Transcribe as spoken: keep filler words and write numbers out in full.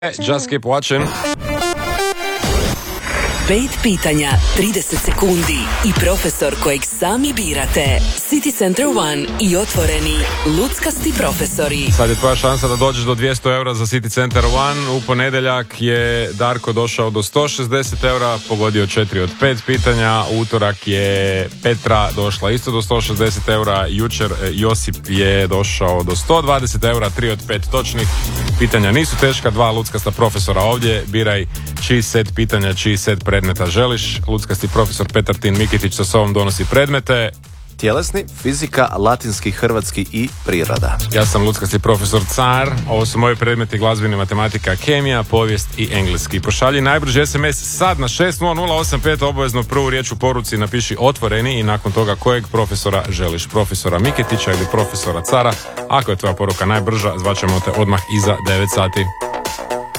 Just keep watching. Pet pitanja, trideset sekundi i profesor kojeg sami birate. City Center One i otvoreni luckasti profesori. Sad je tvoja šansa da dođeš do dvjesto eura za City Center One. U ponedjeljak je Darko došao do sto šezdeset eura, pogodio četiri od pet pitanja. U utorak je Petra došla isto do sto šezdeset eura. Jučer Josip je došao do sto dvadeset eura, tri od pet točnih. Pitanja nisu teška, dva luckasta profesora ovdje. Biraj čiji set pitanja, čiji set predmeta želiš. Luckasti profesor Petar Tin Mikitić sa sobom donosi predmete. Tjelesni, fizika, latinski, hrvatski i priroda. Ja sam luckasti profesor Car. Ovo su moji predmeti: glazbeni, matematika, kemija, povijest i engleski. Pošalji najbrži es em es sad na šest nula nula osam pet, obavezno prvu riječ u poruci napiši otvoreni i nakon toga kojeg profesora želiš, profesora Miketića ili profesora Cara. Ako je tvoja poruka najbrža, zvaćemo te odmah iza devet sati.